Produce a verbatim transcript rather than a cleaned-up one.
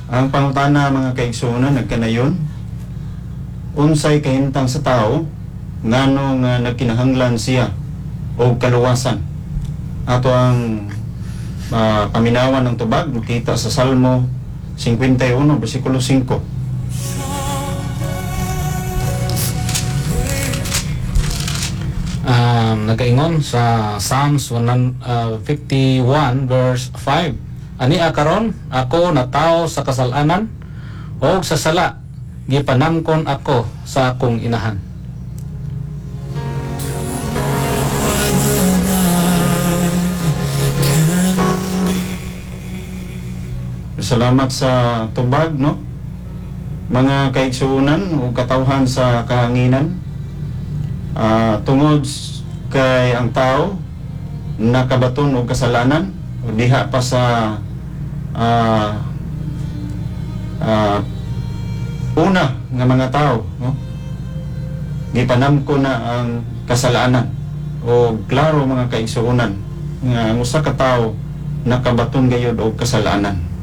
Ang pangutana mga kaigsuonan nagkanayon, unsay kahintang sa tao ngano nga nagkinahanglan siya o kaluwasan. Ato ang uh, paminawan ng tubag makita sa Salmo fifty-one versikulo five. Um, nagaingon sa Psalms one fifty-one verse five. Ani akaron ako natawo sa kasalanan o sa sala gipanangkon ako sa akong inahan. Salamat sa tubag, no? Mga kaigsuonan o katawhan sa kahanginan, uh, tungod kay ang tao nakabaton og kasalanan o diha pa sa uh, uh, una nga mga tao, no? Gipanamko na ang kasalanan o klaro mga kaigsuonan nga ang usa ka tawo nakabaton gayud og kasalanan.